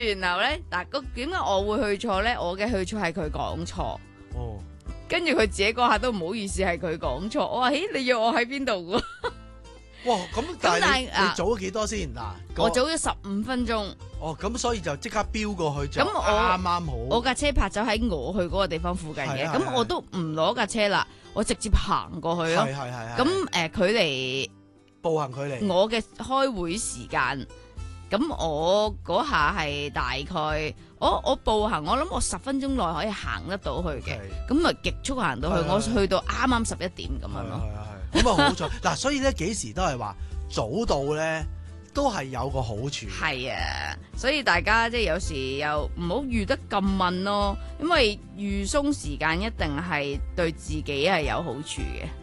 然後咧，嗱，點解我會去錯咧？我嘅去錯係佢講錯， 哦， 跟住佢自己嗰下都唔好意思係佢講錯。我話：咦，你約我喺邊度㗎？ 哇，咁但係但係你早咗幾多先？嗱， 我早咗15分鐘。 哦，咁所以就即刻飆過去就咁我啱啱好。 我架車泊咗喺我去嗰個地方附近嘅， 係咁我都唔攞架車啦，我直接行過去咯。 係。 咁距離步行距離。 我嘅開會時間，咁我嗰下係大概我步行，我諗我10分鐘內可以行得到去嘅，咁咪極速行到去，我去到啱啱11點咁樣咯。 咁啊好彩嗱，所以咧幾時都係話早到咧，都係有個好處。 係啊，所以大家即係有時又唔好預得咁問咯，因為預鬆時間一定係對自己係有好處嘅。